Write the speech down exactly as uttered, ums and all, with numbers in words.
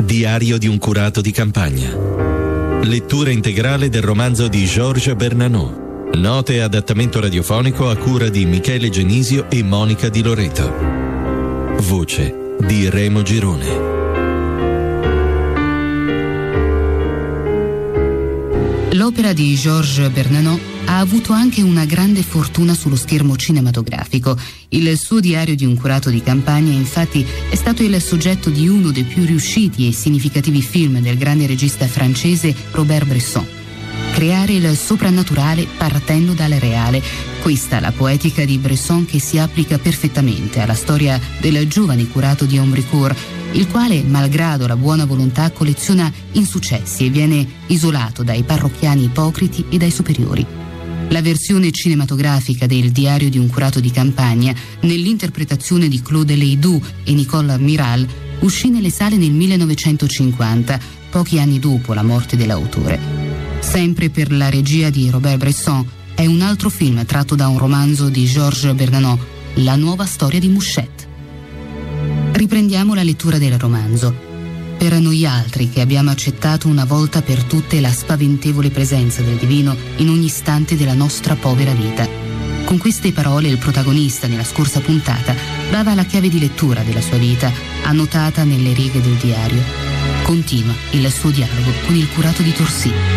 Diario di un curato di campagna. Lettura integrale del romanzo di Georges Bernanos. Note e adattamento radiofonico a cura di Michele Genisio e Monica Di Loreto. Voce di Remo Girone. L'opera di Georges Bernanos ha avuto anche una grande fortuna sullo schermo cinematografico. Il suo Diario di un curato di campagna, infatti, è stato il soggetto di uno dei più riusciti e significativi film del grande regista francese Robert Bresson. Creare il soprannaturale partendo dal reale. Questa è la poetica di Bresson, che si applica perfettamente alla storia del giovane curato di Ombricourt, il quale, malgrado la buona volontà, colleziona insuccessi e viene isolato dai parrocchiani ipocriti e dai superiori. La versione cinematografica del Diario di un curato di campagna, nell'interpretazione di Claude Ledoux e Nicole Miral, uscì nelle sale nel millenovecentocinquanta, pochi anni dopo la morte dell'autore. Sempre per la regia di Robert Bresson, è un altro film tratto da un romanzo di Georges Bernanos, La nuova storia di Mouchette. Riprendiamo la lettura del romanzo. Per noi altri che abbiamo accettato una volta per tutte la spaventevole presenza del divino in ogni istante della nostra povera vita. Con queste parole il protagonista nella scorsa puntata dava la chiave di lettura della sua vita, annotata nelle righe del diario. Continua il suo dialogo con il curato di Torcy.